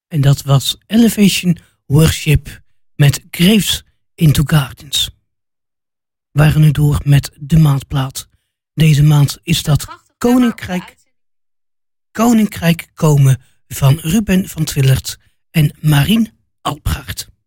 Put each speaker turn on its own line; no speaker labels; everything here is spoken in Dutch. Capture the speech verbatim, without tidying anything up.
En dat was Elevation Worship met Graves into Gardens. We waren nu door met de maandplaat. Deze maand is dat Koninkrijk, Koninkrijk komen van Ruben van Twillert en Marien Albracht.